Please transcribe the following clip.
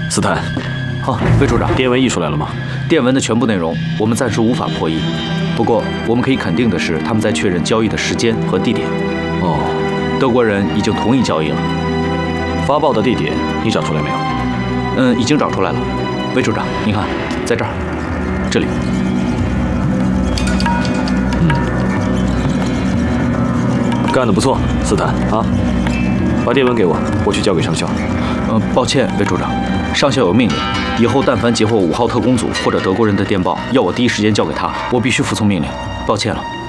斯坦， 好，魏处长， 电文译出来了吗？ 电文的全部内容我们暂时无法破译，不过我们可以肯定的是，他们在确认交易的时间和地点。 哦， 德国人已经同意交易了。 发报的地点你找出来没有？ 已经找出来了。魏处长，您看，在这儿，这里。 干得不错，斯坦啊！把电文给我，我去交给上校。 抱歉，魏处长，上校有命令，以后但凡截获5号特工组或者德国人的电报，要我第一时间交给他，我必须服从命令。抱歉了。